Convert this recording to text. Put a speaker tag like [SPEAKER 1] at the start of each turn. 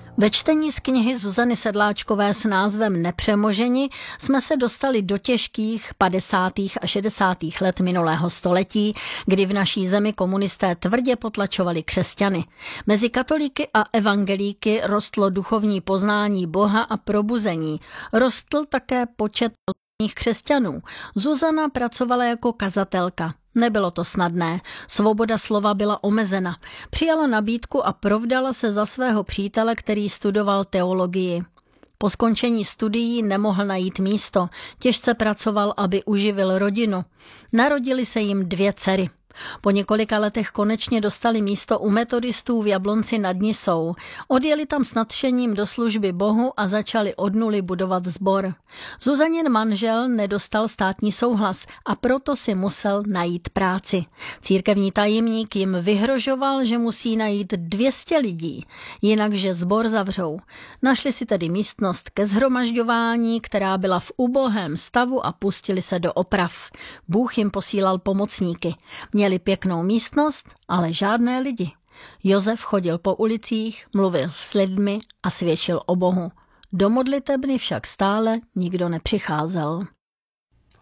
[SPEAKER 1] Ve čtení z knihy Zuzany Sedláčkové s názvem Nepřemoženi jsme se dostali do těžkých 50. a 60. let minulého století, kdy v naší zemi komunisté tvrdě potlačovali křesťany. Mezi katolíky a evangelíky rostlo duchovní poznání Boha a probuzení. Rostl také počet křesťanů. Zuzana pracovala jako kazatelka. Nebylo to snadné. Svoboda slova byla omezena. Přijala nabídku a provdala se za svého přítele, který studoval teologii. Po skončení studií nemohl najít místo. Těžce pracoval, aby uživil rodinu. Narodily se jim 2 dcery. Po několika letech konečně dostali místo u metodistů v Jablonci nad Nisou. Odjeli tam s nadšením do služby Bohu a začali od nuly budovat sbor. Zuzanin manžel nedostal státní souhlas a proto si musel najít práci. Církevní tajemník jim vyhrožoval, že musí najít 200 lidí, jinak že sbor zavřou. Našli si tedy místnost ke shromažďování, která byla v ubohém stavu, a pustili se do oprav. Bůh jim posílal pomocníky. Měli pěknou místnost, ale žádné lidi. Josef chodil po ulicích, mluvil s lidmi a svědčil o Bohu. Do modlitebny však stále nikdo nepřicházel.